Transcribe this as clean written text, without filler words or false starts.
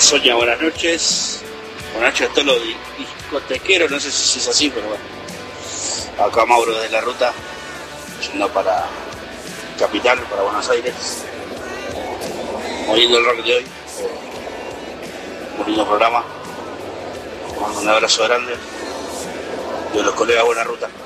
Sonia, buenas noches. Buenas noches a todos los discotequeros, no sé si es así, pero bueno. Acá Mauro desde la ruta, yendo para Capital, para Buenos Aires. Muy lindo el rock de hoy. Muy lindo programa. Te mando un abrazo grande. Y a los colegas, buena ruta.